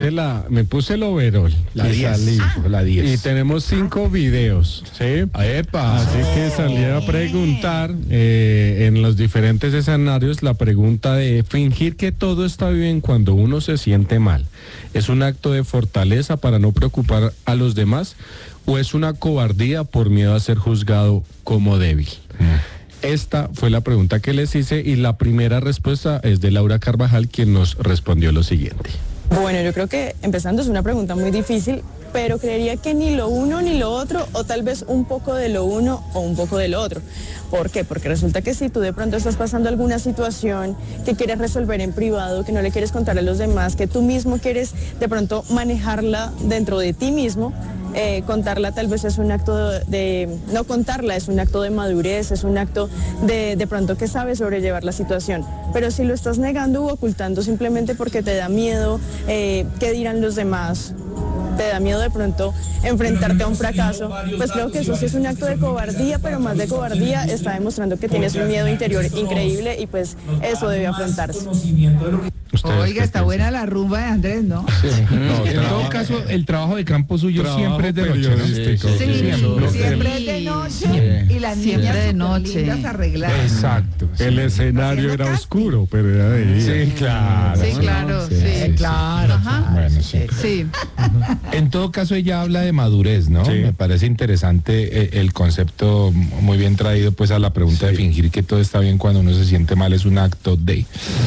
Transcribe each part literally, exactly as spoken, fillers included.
puse la, me puse el overol. La y diez. salí. Ah. La diez. Y tenemos cinco videos, ¿sí? ¡Epa! Así que salí a preguntar eh, en los diferentes escenarios la pregunta de fingir que todo está bien cuando uno se siente mal. ¿Es un acto de fortaleza para no preocupar a los demás o es una cobardía por miedo a ser juzgado como débil? Mm. Esta fue la pregunta que les hice y la primera respuesta es de Laura Carvajal, quien nos respondió lo siguiente. Bueno, yo creo que empezando es una pregunta muy difícil, pero creería que ni lo uno ni lo otro, o tal vez un poco de lo uno o un poco de lo otro. ¿Por qué? Porque resulta que si tú de pronto estás pasando alguna situación que quieres resolver en privado, que no le quieres contar a los demás, que tú mismo quieres de pronto manejarla dentro de ti mismo, eh, contarla tal vez es un acto de, de, no contarla es un acto de madurez, es un acto de de pronto que sabes sobrellevar la situación. Pero si lo estás negando u ocultando simplemente porque te da miedo, eh, ¿qué dirán los demás? Te da miedo de pronto enfrentarte a un fracaso, pues creo que eso sí es un acto de cobardía, pero más de cobardía está demostrando que tienes un miedo interior increíble y pues eso debe afrontarse. Oiga, está buena la rumba de Andrés, ¿no? Sí. No, en todo caso, el trabajo de campo suyo Trabajo siempre es de noche, ¿no? Sí, Sí, siempre. siempre es de noche Sí. y las Siempre niñas de súper noche. lindas arregladas. Exacto. sí. El escenario Haciendo era casting. oscuro, pero era de día. Sí, claro. Sí, claro, sí. sí, Claro, Ajá. Bueno, sí. Sí. En todo caso, ella habla de madurez, ¿no? Sí. Me parece interesante eh, el concepto muy bien traído pues a la pregunta de fingir que todo está bien cuando uno se siente mal es un acto de.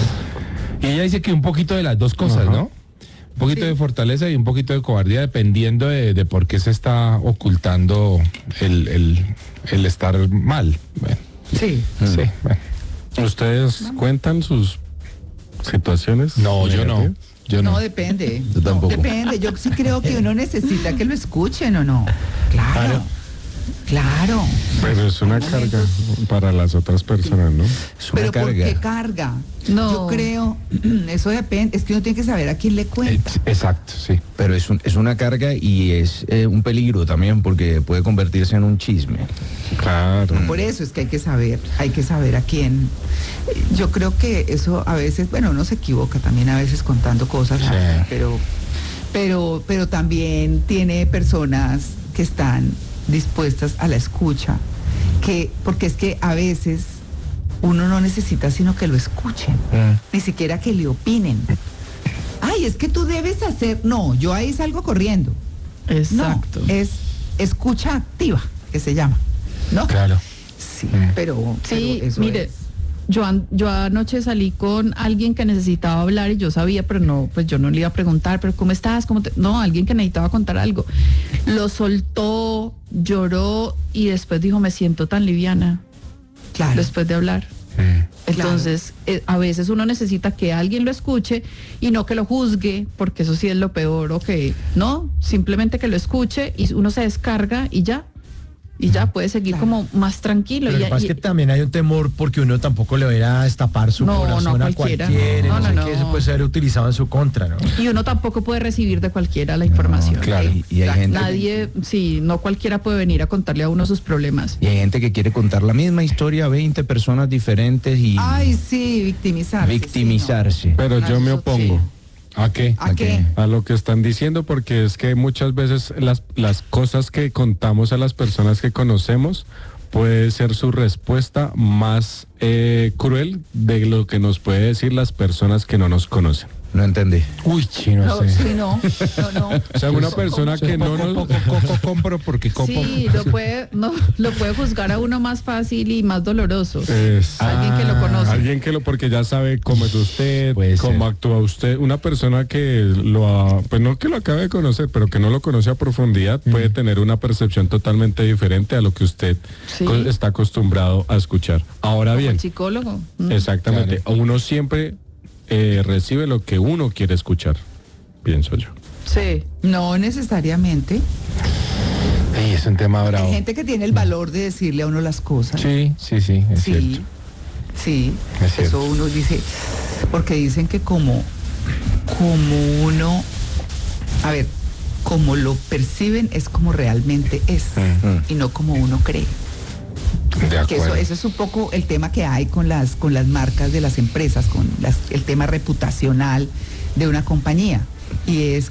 Y ella dice que un poquito de las dos cosas, Ajá. ¿no? Un poquito Sí. de fortaleza y un poquito de cobardía dependiendo de, de por qué se está ocultando el, el, el estar mal. Bueno, Sí. sí, bueno. ¿Ustedes cuentan sus situaciones? No, yo no. negativas? Yo No, no. depende. Yo tampoco. Depende. Yo sí creo que uno necesita que lo escuchen o no. Claro. Claro. Pero es una carga para las otras personas, ¿no? Pero ¿por qué carga? No. Yo creo, eso depende, es que uno tiene que saber a quién le cuenta. Eh, Exacto, sí. Pero es, un- es una carga y es eh, un peligro también porque puede convertirse en un chisme. Claro. Por eso es que hay que saber, hay que saber a quién. Yo creo que eso a veces, bueno, uno se equivoca también a veces contando cosas, Sí. pero, pero, pero también tiene personas que están dispuestas a la escucha, que, porque es que a veces uno no necesita sino que lo escuchen, Mm. ni siquiera que le opinen. Ay, es que tú debes hacer, no, yo ahí salgo corriendo. Exacto. No, es escucha activa, que se llama, ¿no? Claro. Sí, Mm. pero, Sí, pero eso mire, es. yo, an- yo anoche salí con alguien que necesitaba hablar y yo sabía, pero no, pues yo no le iba a preguntar, pero ¿cómo estás? ¿Cómo te-?" No, alguien que necesitaba contar algo. Lo soltó, lloró y después dijo, me siento tan liviana Claro. después de hablar. Mm. Entonces, eh, a veces uno necesita que alguien lo escuche y no que lo juzgue, porque eso sí es lo peor, o que no, simplemente que lo escuche y uno se descarga y ya. Y ya puede seguir Claro. como más tranquilo. Pero y, lo que pasa y- es que también hay un temor porque uno tampoco le va a destapar su No, corazón no a cualquiera. cualquiera, No, no, no, sé no. qué, eso puede ser utilizado en su contra, ¿no? y uno tampoco puede recibir de cualquiera la información. Claro. Y, y hay gente, Nadie, sí, no cualquiera puede venir a contarle a uno sus problemas. y hay gente que quiere contar la misma historia a veinte personas diferentes y Ay, sí, victimizarse. victimizarse. Pero yo me opongo ¿A qué? Sí, no. ¿A qué? a lo que están diciendo porque es que muchas veces las, las cosas que contamos a las personas que conocemos puede ser su respuesta más eh, cruel de lo que nos puede decir las personas que no nos conocen. No entendí. Uy, chino, No, sé. sí, no, no, no. O sea, una persona que no Poco, nos... poco, coco, compro porque copo. Sí, lo puede, no, lo puede juzgar a uno más fácil y más doloroso. Es- Alguien que lo conoce. Alguien que lo, porque ya sabe cómo es usted, Puede cómo ser. actúa usted. Una persona que lo, ha- pues no que lo acabe de conocer, pero que no lo conoce a profundidad, puede tener una percepción totalmente diferente a lo que usted Sí. co- está acostumbrado a escuchar. Ahora Como bien, el psicólogo. Mm. exactamente, uno siempre eh, recibe lo que uno quiere escuchar, pienso yo. Sí. No necesariamente. Ay, es un tema bravo. Hay gente que tiene el valor de decirle a uno las cosas. Sí, sí, sí, es Sí, cierto. sí, Es cierto. eso uno dice, porque dicen que como, como uno, a ver, como lo perciben es como realmente es Mm. y no como uno cree. De Que eso, acuerdo. eso es un poco el tema que hay con las, con las marcas de las empresas, con las- el tema reputacional de una compañía. Y es